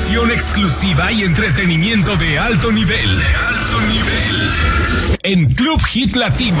Información exclusiva y entretenimiento de alto nivel. En Club Hit Latino.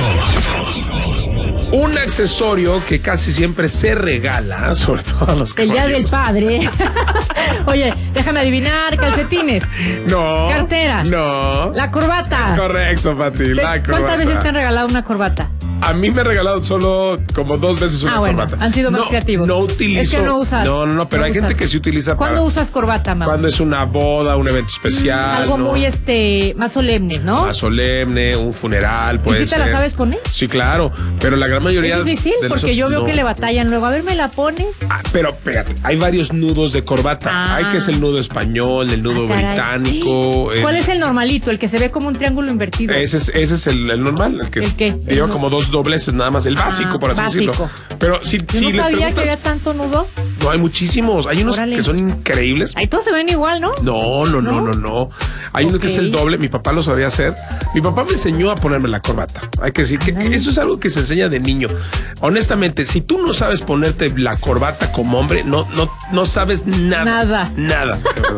Un accesorio que casi siempre se regala, sobre todo a los caballeros. El día del padre. Oye, déjame adivinar, calcetines. No. Cartera. No. La corbata. Es correcto, Pati, la corbata. ¿Cuántas veces te han regalado una corbata? A mí me han regalado solo como 2 veces una corbata. Han sido más creativos. No utilizo. Es que no usas. No, pero hay gente que sí utiliza. ¿Cuándo usas corbata, mamá? Cuando es una boda, un evento especial. Algo muy más solemne, ¿no? Más solemne, un funeral, puede ser. ¿Y si te la sabes poner? Sí, claro, pero la gran mayoría. Es difícil porque yo veo que le batallan luego. A ver, ¿me la pones? Pero espérate, hay varios nudos de corbata. Hay que es el nudo español, el nudo británico. ¿Cuál es el normalito? El que se ve como un triángulo invertido. Ese es el normal, el que lleva como 2 dobleces nada más, el básico, por así decirlo. Pero si no sabía que había tanto nudo. No, hay muchísimos. Hay unos que son increíbles. Ahí todos se ven igual, ¿no? No. Hay uno que es el doble. Mi papá lo sabía hacer. Mi papá me enseñó a ponerme la corbata. Hay que decir que eso es algo que se enseña de niño. Honestamente, si tú no sabes ponerte la corbata como hombre, no sabes nada. Nada.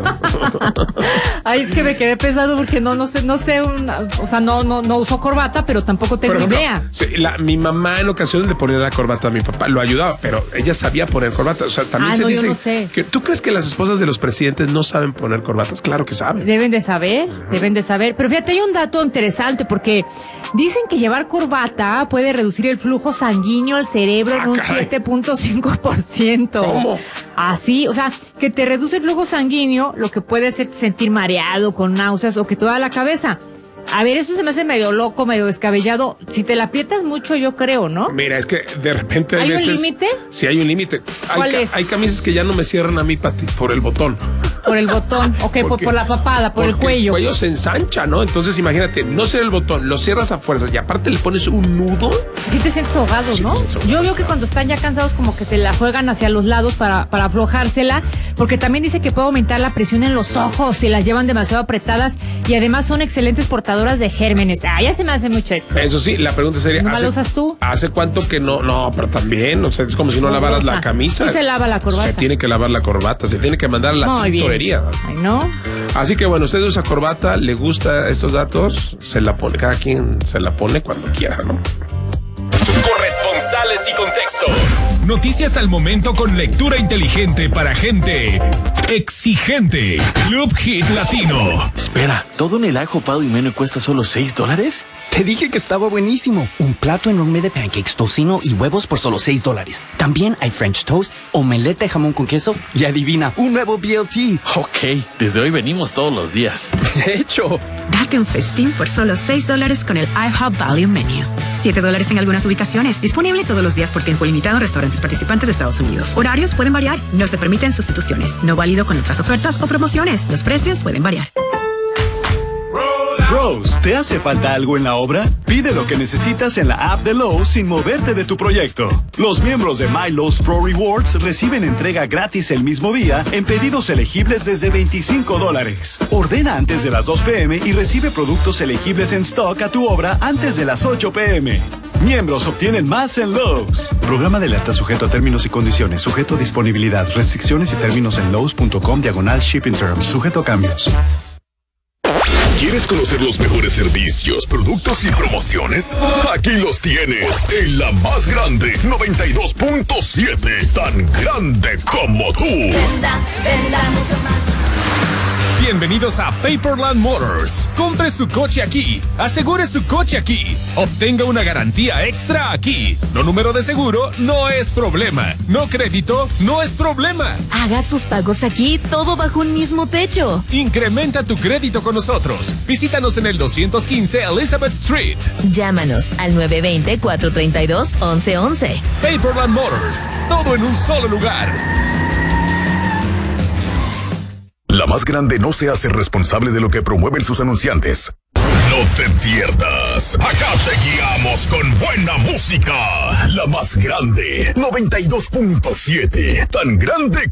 Ay, es que me quedé pensando porque no sé, o sea, no uso corbata, pero tampoco tengo idea. Sí, mi mamá en ocasiones le ponía la corbata a mi papá, lo ayudaba, pero ella sabía poner corbata. O sea, también se dice yo no sé. que ¿tú crees que las esposas de los presidentes no saben poner corbatas? Claro que saben. Deben de saber. Pero fíjate, hay un dato interesante porque dicen que llevar corbata puede reducir el flujo sanguíneo al cerebro en un 7.5%. ¿Cómo? Así, o sea, que te reduce el flujo sanguíneo, lo que puede hacerte sentir mareado, con náuseas o que te da la cabeza. A ver, eso se me hace medio loco, medio descabellado. Si te la aprietas mucho, yo creo, ¿no? Mira, es que de repente ¿Hay veces... un límite? Sí, hay un límite. ¿Cuál es? Hay camisas que ya no me cierran a mí, Pati, por el botón. Por el botón, por la papada, por el cuello. El cuello se ensancha, ¿no? Entonces, imagínate, no cierra el botón, lo cierras a fuerzas y aparte le pones un nudo. Sí te sientes ahogado, ¿no? Yo veo que cuando están ya cansados como que se la juegan hacia los lados para aflojársela, porque también dice que puede aumentar la presión en los ojos si las llevan demasiado apretadas y además son excelentes portadoras de gérmenes. Ya se me hace mucho esto. Eso sí, la pregunta sería... ¿No lo usas tú? ¿Hace cuánto que no? No, pero también, o sea, es como si no lavaras la camisa. Sí se lava la corbata. Se tiene que lavar la corbata, se tiene que mandar a la tintorería. Ay, no. Así que bueno, usted usa corbata, le gusta estos datos, se la pone, cada quien se la pone cuando quiera, ¿no? Corresponsales y contexto. Noticias al momento con lectura inteligente para gente exigente. Club Hit Latino. Espera, ¿todo en el ajo Pau y Meno cuesta solo $6? Te dije que estaba buenísimo. Un plato enorme de pancakes, tocino y huevos por solo $6. También hay French toast, omelette de jamón con queso y adivina, un nuevo BLT. Ok, desde hoy venimos todos los días. De hecho. Date un festín por solo $6 con el IHOP Value Menu. $7 en algunas ubicaciones. Disponible todos los días por tiempo limitado en restaurantes participantes de Estados Unidos. Horarios pueden variar. No se permiten sustituciones. No válido con otras ofertas o promociones. Los precios pueden variar. Rose, ¿te hace falta algo en la obra? Pide lo que necesitas en la app de Lowe's sin moverte de tu proyecto. Los miembros de My Lowe's Pro Rewards reciben entrega gratis el mismo día en pedidos elegibles desde $25. Ordena antes de las 2 p.m. y recibe productos elegibles en stock a tu obra antes de las 8 p.m. Miembros obtienen más en Lowe's. Programa de alerta sujeto a términos y condiciones, sujeto a disponibilidad, restricciones y términos en Lowe's.com/shipping terms, sujeto a cambios. ¿Quieres conocer los mejores servicios, productos y promociones? Aquí los tienes en la más grande, 92.7, tan grande como tú. Venda mucho más. Bienvenidos a Paperland Motors. Compre su coche aquí. Asegure su coche aquí. Obtenga una garantía extra aquí. No número de seguro no es problema. No crédito no es problema. Haga sus pagos aquí, todo bajo un mismo techo. Incrementa tu crédito con nosotros. Visítanos en el 215 Elizabeth Street. Llámanos al 920-432-1111. Paperland Motors. Todo en un solo lugar. La más grande no se hace responsable de lo que promueven sus anunciantes. No te pierdas. Acá te guiamos con buena música. La más grande, 92.7. Tan grande